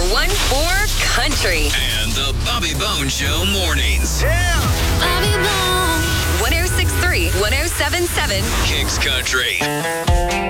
one for country. And the Bobby Bone Show mornings. Bobby Bone. 106.3, 107.7. Kicks Country.